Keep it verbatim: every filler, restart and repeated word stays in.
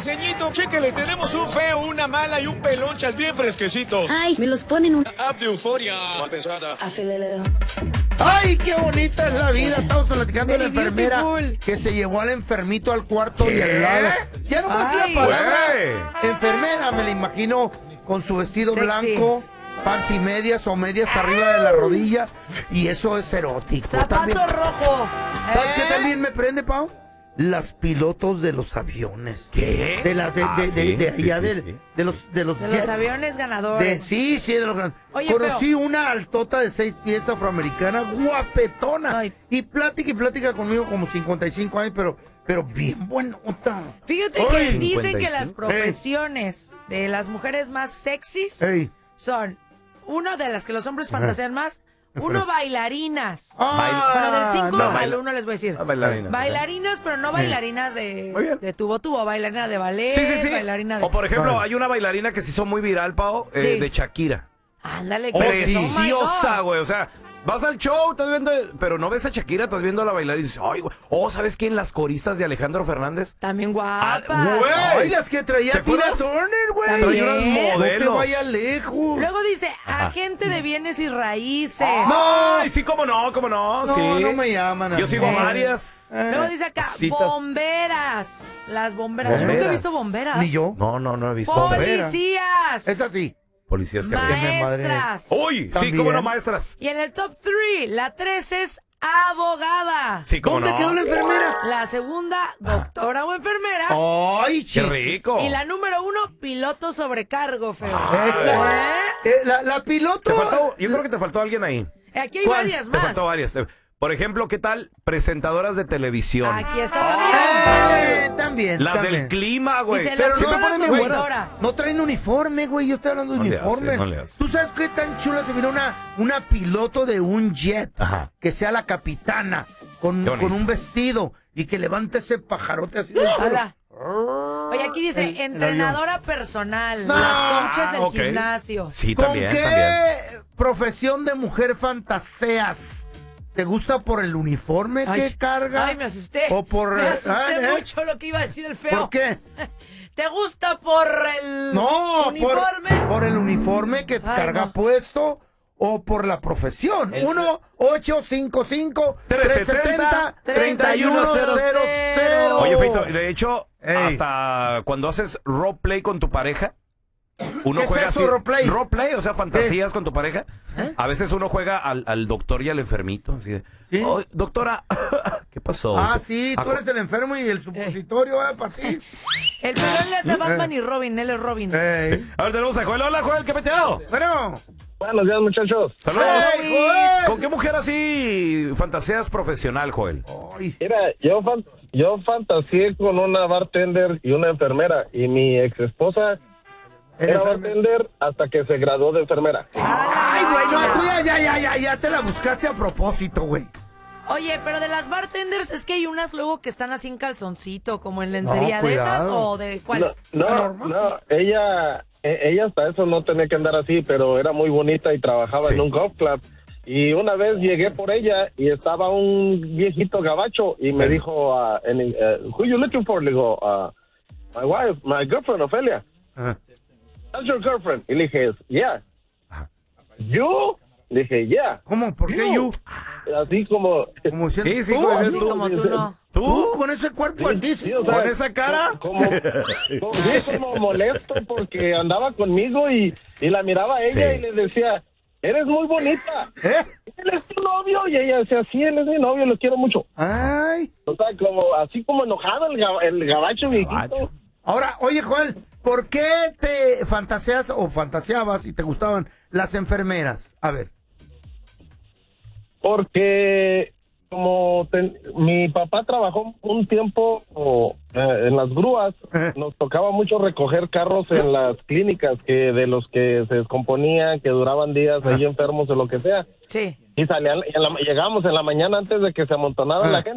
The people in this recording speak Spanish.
ceñito, chéquele, tenemos un feo, una mala y un pelonchas bien fresquecitos. Ay, me los ponen un... App de euforia. Mal pensada. ¡Ay, qué bonita es la vida! Estamos platicando de la enfermera que se llevó al enfermito al cuarto y al lado. Ya no más la palabra güey. enfermera, me la imagino con su vestido Sexy. blanco, panty medias o medias arriba de la rodilla, y eso es erótico. Zapato También- rojo. ¿Sabes ¿Eh? qué también me prende, Pau? Las pilotos de los aviones. ¿Qué? De la, de, Ah, de, de, sí, de sí, allá sí, de, sí. de los de los De jets. los aviones ganadores. De, sí, sí, de los grandes. Oye, Conocí feo. una altota de seis pies afroamericana, guapetona. Ay. Y plática y plática conmigo como cincuenta y cinco años, pero, pero bien buenota. Fíjate Ay. que dicen que cincuenta y las cinco. profesiones de las mujeres más sexys Ey. son, uno de las que los hombres fantasean más, uno, bailarinas. Ah, Bueno, del cinco no. al baila- uno les voy a decir. Ah, bailarinas. Bailarinas, pero no bailarinas de, Muy bien. de tubo tubo, bailarina de ballet, Sí, sí, sí. bailarina de... O por ejemplo, Ay. hay una bailarina que se hizo muy viral, Pau, eh, Sí. de Shakira. Ándale, Oh, que- Preciosa, oh my God. güey. O sea, vas al show, estás viendo, pero no ves a Shakira, estás viendo a la bailarina y dices, ay, güey. Oh, ¿sabes quién? Las coristas de Alejandro Fernández. También Ah, guapa. güey. Ay, las que traía ¿Te Tina acuerdas? Turner, güey. También. Trae unas No te No te modelos. vayas lejos. Luego dice, agente de bienes y raíces. Ay, sí, cómo no, cómo no, no, sí. no me llaman a Yo mí. sigo Eh. varias. Luego dice acá, Citas. bomberas. Las bomberas. Yo nunca he Bomberas. visto bomberas. Ni yo. No, no, no he visto. Bombera. Policías. Es así. Policías que Válgame, madre. Maestras. Uy, sí, También. cómo no, maestras. Y en el top tres, la tres es abogada. Sí, cómo ¿Dónde no. quedó la enfermera? La segunda, doctora o enfermera. Ay, Qué chico. rico. Y la número uno, piloto sobrecargo, feo. Esa. ¿Eh? Eh, la, la piloto. Te faltó, yo creo que te faltó alguien ahí. Aquí hay ¿Cuál? varias Te más. faltó varias. Te- Por ejemplo, ¿qué tal presentadoras de televisión? Aquí está también. Eh, también. Las también. del clima, güey. Dice, Pero la no, doctora ponen bien buenas. conductora. No traen uniforme, güey. Yo estoy hablando de No le uniforme. hace, no le hace. ¿Tú sabes qué tan chula se mira una, una piloto de un jet? Ajá. Que sea la capitana, con, Qué bonito. con un vestido y que levante ese pajarote así. del cuero. Hola. Oye, aquí dice, El- el entrenadora personal, No. las coaches del Ok. gimnasio. Sí, ¿Con también, qué también. profesión de mujer fantaseas? ¿Te gusta por el uniforme Ay, que carga? Ay, me asusté. O por... Me asusté ah, ¿eh? mucho lo que iba a decir el feo. ¿Por qué? ¿Te gusta por el No, uniforme? Por, por el uniforme que Ay, carga no. puesto o por la profesión. El- uno ocho cinco cinco tres siete cero treinta y uno cero cero. Oye, Feito, de hecho, Ey. hasta cuando haces roleplay con tu pareja, uno ¿Qué es juega eso, así. roleplay? Roleplay, o sea, fantasías con tu pareja. A veces uno juega al, al doctor y al enfermito, así de, ¿Sí? "Oh, doctora, ¿qué pasó? Ah, Se- sí, tú aco- eres el enfermo y el supositorio, ¿eh? Para ti. El pelón le hace a Batman y Robin, él es Robin. Ey. A ver, tenemos a Joel. Hola, Joel, ¿qué peteado? Bueno. Buenos días, muchachos. Saludos. ¡Ey, Joel! ¿Con qué mujer así fantaseas profesional, Joel? Ay, Mira, yo fan- yo fantaseé con una bartender y una enfermera, y mi ex esposa el era enfermo. bartender hasta que se graduó de enfermera. Ay, güey, no, tú ya, ya, ya, ya, ya te la buscaste a propósito, güey. Oye, pero de las bartenders es que hay unas luego que están así en calzoncito, como en lencería No, de esas, cuidado. o de No, cuáles. no, Anormal. no, ella, e- ella hasta eso no tenía que andar así, pero era muy bonita y trabajaba Sí. en un golf club. Y una vez llegué por ella y estaba un viejito gabacho y me dijo, uh, en, uh, who you looking for? Le digo, uh, my wife, my girlfriend, Ofelia. Ajá. That's your girlfriend. Y le dije, yeah. Ajá. You? Le dije, yeah. ¿Cómo? ¿Por qué you? Así como... Como diciendo, Sí, sí, ¿tú? como Así dices tú. como tú no. ¿Tú? ¿Tú? Con ese cuerpo Sí, altísimo. o sea, ¿Con esa cara? Como, como, sí, como molesto porque andaba conmigo y, y la miraba a ella Sí. y le decía, eres muy bonita. ¿Eh? Él es tu novio. Y ella decía, sí, él es mi novio, lo quiero mucho. Ay. O sea, como, así como enojado el, gab- el gabacho viejito. Gabacho. Ahora, oye, Joel, ¿por qué te fantaseas o fantaseabas y te gustaban las enfermeras? A ver. Porque como ten- mi papá trabajó un tiempo o, eh, en las grúas, Eh. nos tocaba mucho recoger carros en las clínicas que de los que se descomponían, que duraban días ahí enfermos o lo que sea. Sí. Y salían, y en la- llegábamos en la mañana antes de que se amontonara Ah. la gente.